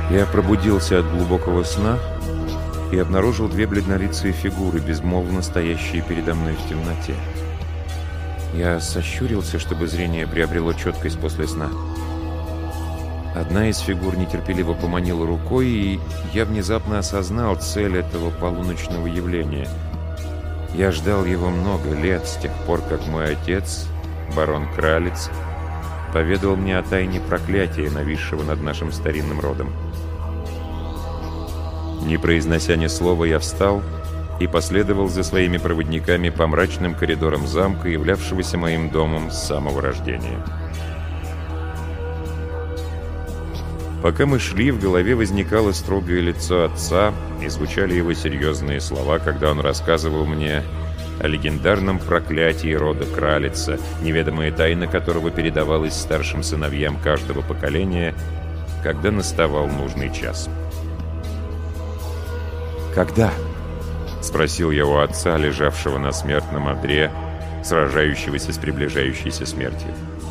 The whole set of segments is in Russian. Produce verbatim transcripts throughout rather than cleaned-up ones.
Я пробудился от глубокого сна и обнаружил две бледнолицые фигуры, безмолвно стоящие передо мной в темноте. Я сощурился, чтобы зрение приобрело четкость после сна. Одна из фигур нетерпеливо поманила рукой, и я внезапно осознал цель этого полуночного явления. Я ждал его много лет, с тех пор, как мой отец, барон Кралец, поведал мне о тайне проклятия, нависшего над нашим старинным родом. Не произнося ни слова, я встал и последовал за своими проводниками по мрачным коридорам замка, являвшегося моим домом с самого рождения. Пока мы шли, в голове возникало строгое лицо отца, и звучали его серьезные слова, когда он рассказывал мне о легендарном проклятии рода Кралица, неведомая тайна которого передавалась старшим сыновьям каждого поколения, когда наставал нужный час. «Когда?» — спросил я у отца, лежавшего на смертном одре, сражающегося с приближающейся смертью.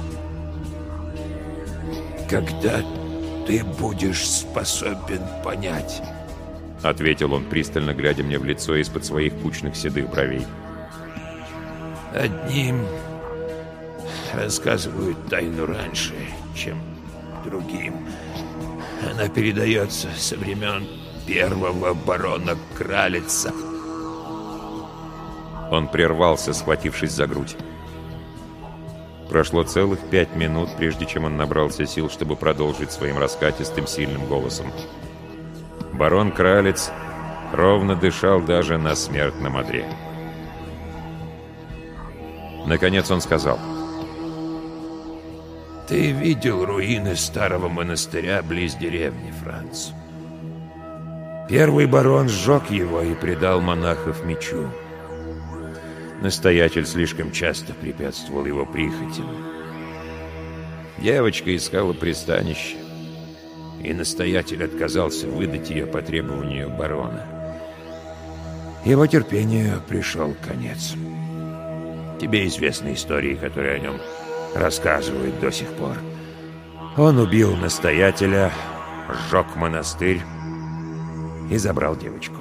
«Когда ты будешь способен понять», — ответил он, пристально глядя мне в лицо из-под своих кучных седых бровей. «Одним рассказывают тайну раньше, чем другим. Она передается со времен первого барона Кралица». Он прервался, схватившись за грудь. Прошло целых пять минут, прежде чем он набрался сил, чтобы продолжить своим раскатистым сильным голосом. Барон Кралец ровно дышал даже на смертном одре. Наконец он сказал: «Ты видел руины старого монастыря близ деревни, Франц? Первый барон сжег его и предал монахов мечу. Настоятель слишком часто препятствовал его прихотям. Девочка искала пристанище, и настоятель отказался выдать ее по требованию барона. Его терпению пришел конец. Тебе известны истории, которые о нем рассказывают до сих пор. Он убил настоятеля, сжег монастырь и забрал девочку.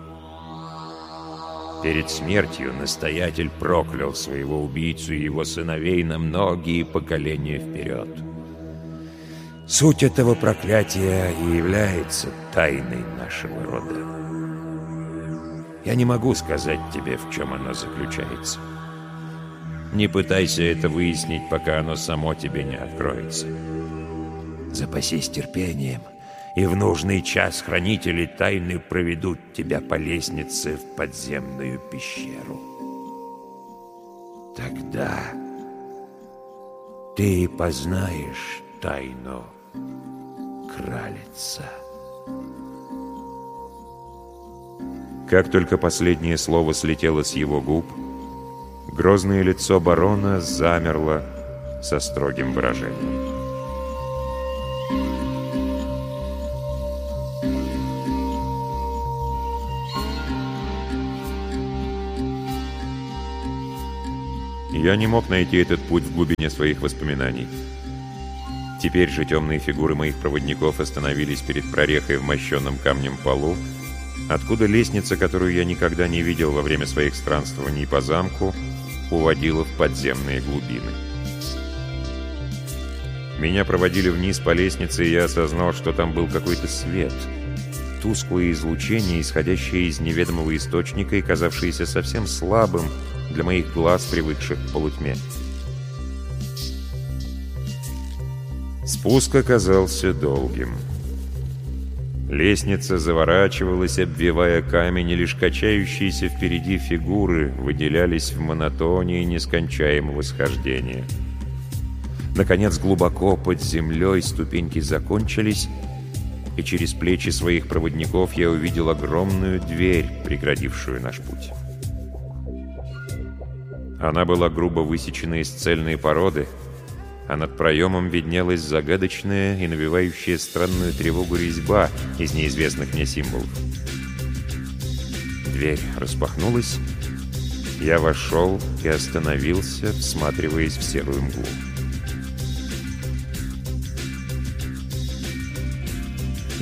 Перед смертью настоятель проклял своего убийцу и его сыновей на многие поколения вперед. Суть этого проклятия и является тайной нашего рода. Я не могу сказать тебе, в чем оно заключается. Не пытайся это выяснить, пока оно само тебе не откроется. Запасись терпением, и в нужный час хранители тайны проведут тебя по лестнице в подземную пещеру. Тогда ты познаешь тайну Кралица». Как только последнее слово слетело с его губ, грозное лицо барона замерло со строгим выражением. Я не мог найти этот путь в глубине своих воспоминаний. Теперь же темные фигуры моих проводников остановились перед прорехой в мощенном камнем полу, откуда лестница, которую я никогда не видел во время своих странствований по замку, уводила в подземные глубины. Меня проводили вниз по лестнице, и я осознал, что там был какой-то свет, тусклое излучение, исходящее из неведомого источника и казавшееся совсем слабым для моих глаз, привыкших к полутьме. Спуск оказался долгим. Лестница заворачивалась, обвивая камень, и лишь качающиеся впереди фигуры выделялись в монотонии нескончаемого схождения. Наконец, глубоко под землей ступеньки закончились, и через плечи своих проводников я увидел огромную дверь, преградившую наш путь. Она была грубо высечена из цельной породы, а над проемом виднелась загадочная и навевающая странную тревогу резьба из неизвестных мне символов. Дверь распахнулась, я вошел и остановился, всматриваясь в серую мглу.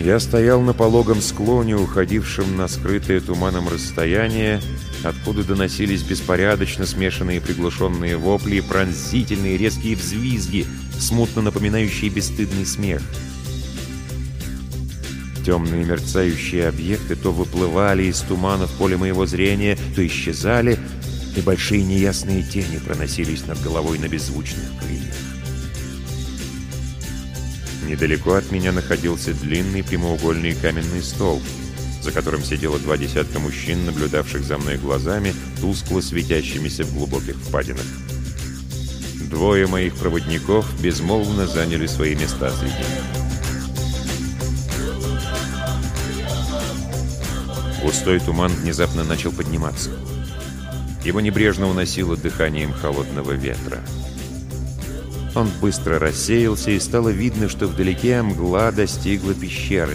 Я стоял на пологом склоне, уходившем на скрытое туманом расстояние, откуда доносились беспорядочно смешанные приглушенные вопли и пронзительные резкие взвизги, смутно напоминающие бесстыдный смех. Темные мерцающие объекты то выплывали из тумана в поле моего зрения, то исчезали, и большие неясные тени проносились над головой на беззвучных крыльях. Недалеко от меня находился длинный прямоугольный каменный столб, за которым сидело два десятка мужчин, наблюдавших за мной глазами, тускло светящимися в глубоких впадинах. Двое моих проводников безмолвно заняли свои места среди них. Густой туман внезапно начал подниматься. Его небрежно уносило дыханием холодного ветра. Он быстро рассеялся, и стало видно, что вдалеке мгла достигла пещеры.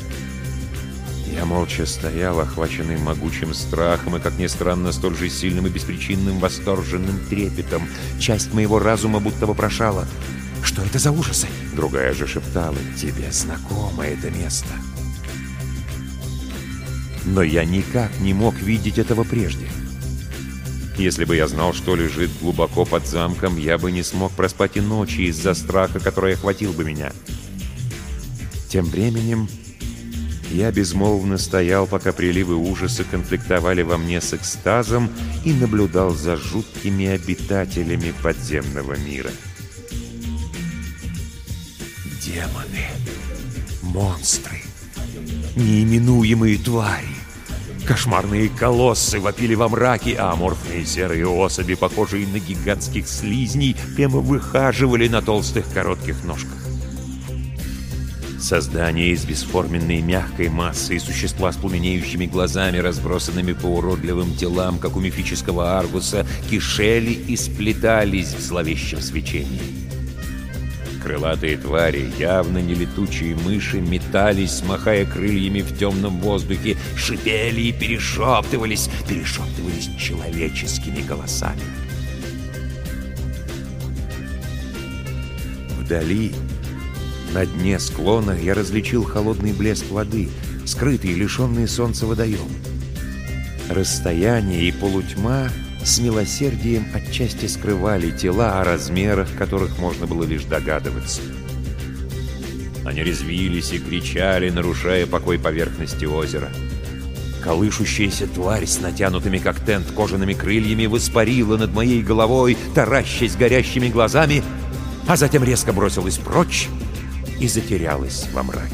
Я молча стоял, охваченный могучим страхом и, как ни странно, столь же сильным и беспричинным восторженным трепетом. Часть моего разума будто вопрошала: «Что это за ужасы?» Другая же шептала: «Тебе знакомо это место». Но я никак не мог видеть этого прежде. Если бы я знал, что лежит глубоко под замком, я бы не смог проспать и ночи из-за страха, который охватил бы меня. Тем временем я безмолвно стоял, пока приливы ужаса конфликтовали во мне с экстазом, и наблюдал за жуткими обитателями подземного мира. Демоны, монстры, неименуемые твари, кошмарные колоссы вопили во мраке, а аморфные серые особи, похожие на гигантских слизней, прямо выхаживали на толстых коротких ножках. Создания из бесформенной мягкой массы и существа с пламенеющими глазами, разбросанными по уродливым телам, как у мифического Аргуса, кишели и сплетались в зловещем свечении. Крылатые твари, явно не летучие мыши, метались, махая крыльями в темном воздухе, шипели и перешептывались, перешептывались человеческими голосами. Вдали, на дне склона, я различил холодный блеск воды, скрытый и лишенный солнца водоем. Расстояние и полутьма с милосердием отчасти скрывали тела, о размерах которых можно было лишь догадываться. Они резвились и кричали, нарушая покой поверхности озера. Колышущаяся тварь с натянутыми, как тент, кожаными крыльями воспарила над моей головой, таращась горящими глазами, а затем резко бросилась прочь и затерялась во мраке.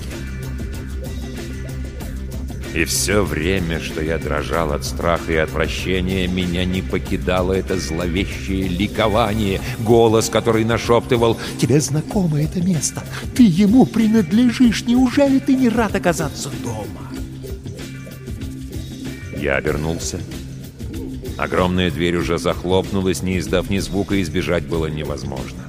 И все время, что я дрожал от страха и отвращения, меня не покидало это зловещее ликование, голос, который нашептывал: «Тебе знакомо это место, ты ему принадлежишь, неужели ты не рад оказаться дома?» Я обернулся. Огромная дверь уже захлопнулась, не издав ни звука, и избежать было невозможно.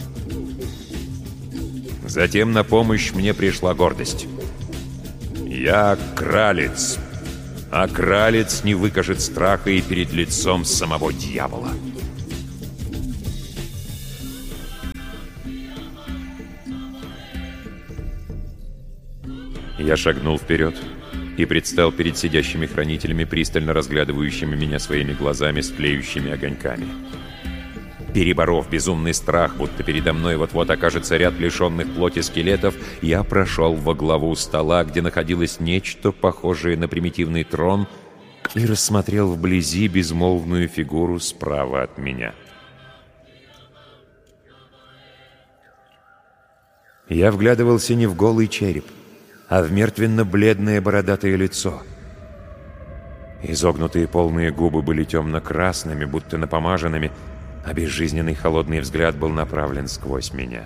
Затем на помощь мне пришла гордость. Я кралец, а кралец не выкажет страха и перед лицом самого дьявола. Я шагнул вперед и предстал перед сидящими хранителями, пристально разглядывающими меня своими глазами с тлеющими огоньками. Переборов безумный страх, будто передо мной вот-вот окажется ряд лишенных плоти скелетов, я прошел во главу стола, где находилось нечто похожее на примитивный трон, и рассмотрел вблизи безмолвную фигуру справа от меня. Я вглядывался не в голый череп, а в мертвенно-бледное бородатое лицо. Изогнутые полные губы были темно-красными, будто напомаженными, а безжизненный холодный взгляд был направлен сквозь меня.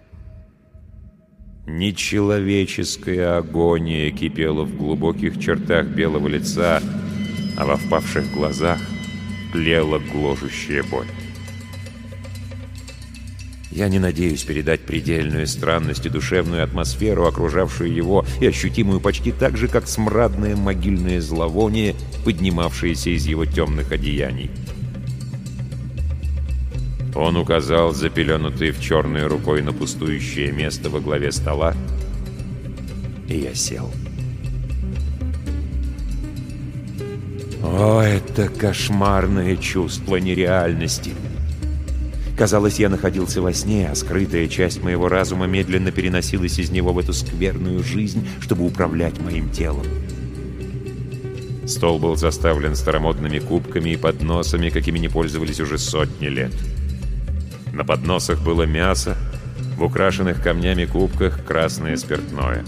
Нечеловеческая агония кипела в глубоких чертах белого лица, а во впавших глазах тлела гложущая боль. Я не надеюсь передать предельную странность и душевную атмосферу, окружавшую его, и ощутимую почти так же, как смрадное могильное зловоние, поднимавшееся из его темных одеяний. Он указал запеленутой в черной рукой на пустующее место во главе стола И я сел. О, это кошмарное чувство нереальности! Казалось, я находился во сне, а скрытая часть моего разума медленно переносилась из него в эту скверную жизнь, чтобы управлять моим телом. Стол был заставлен старомодными кубками и подносами, какими не пользовались уже сотни лет. На подносах было мясо, в украшенных камнями кубках красное спиртное.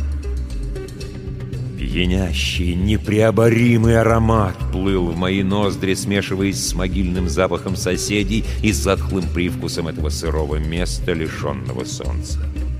Пьянящий, непреоборимый аромат плыл в мои ноздри, смешиваясь с могильным запахом соседей и затхлым привкусом этого сырого места, лишенного солнца.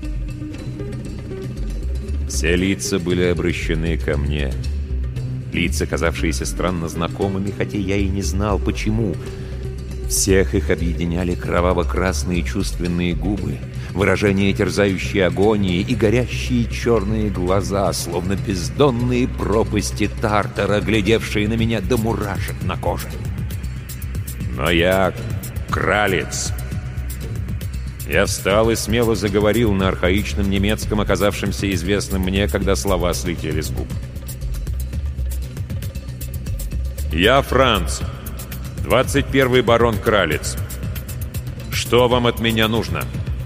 Все лица были обращены ко мне. Лица, казавшиеся странно знакомыми, хотя я и не знал, почему. Всех их объединяли кроваво-красные чувственные губы, выражение терзающей агонии и горящие черные глаза, словно бездонные пропасти Тартара, глядевшие на меня до мурашек на коже. Но я кралец. Я встал и смело заговорил на архаичном немецком, оказавшемся известным мне, когда слова слетели с губ. «Я Франц, двадцать первый барон Кралец. Что вам от меня нужно?»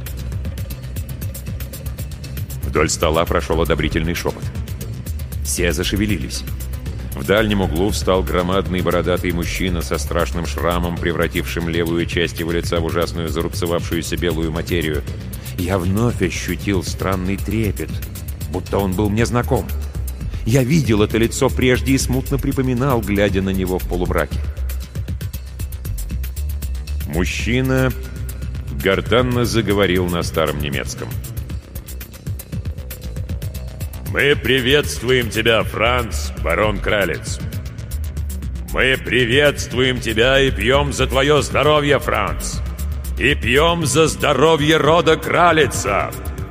Вдоль стола прошел одобрительный шепот. Все зашевелились. В дальнем углу встал громадный бородатый мужчина со страшным шрамом, превратившим левую часть его лица в ужасную зарубцевавшуюся белую материю. Я вновь ощутил странный трепет, будто он был мне знаком. Я видел это лицо прежде и смутно припоминал, глядя на него в полумраке. Мужчина гортанно заговорил на старом немецком. «Мы приветствуем тебя, Франц, барон Кралец. Мы приветствуем тебя и пьем за твое здоровье, Франц. И пьем за здоровье рода Кралица!»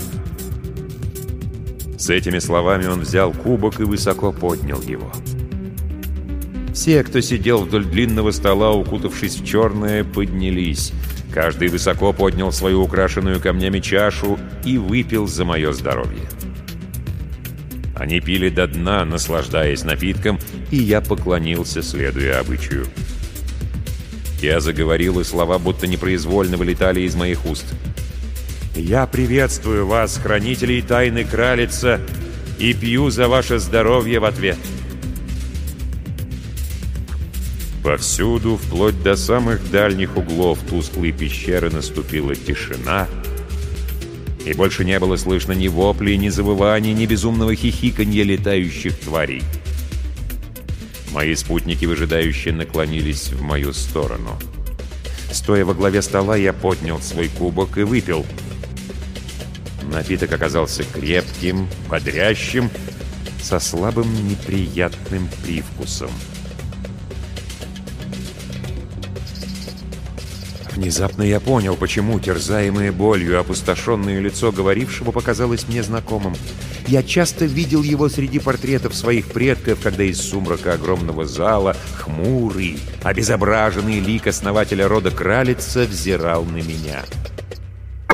С этими словами он взял кубок и высоко поднял его. Все, кто сидел вдоль длинного стола, укутавшись в черное, поднялись. Каждый высоко поднял свою украшенную камнями чашу и выпил за мое здоровье. Они пили до дна, наслаждаясь напитком, и я поклонился, следуя обычаю. Я заговорил, и слова будто непроизвольно вылетали из моих уст. «Я приветствую вас, хранителей тайны Кралица, и пью за ваше здоровье в ответ». Повсюду, вплоть до самых дальних углов тусклой пещеры, наступила тишина, и больше не было слышно ни воплей, ни завываний, ни безумного хихиканья летающих тварей. Мои спутники выжидающе наклонились в мою сторону. Стоя во главе стола, я поднял свой кубок и выпил. Напиток оказался крепким, бодрящим, со слабым неприятным привкусом. Внезапно я понял, почему терзаемое болью опустошенное лицо говорившего показалось мне знакомым. Я часто видел его среди портретов своих предков, когда из сумрака огромного зала хмурый, обезображенный лик основателя рода Кралица взирал на меня.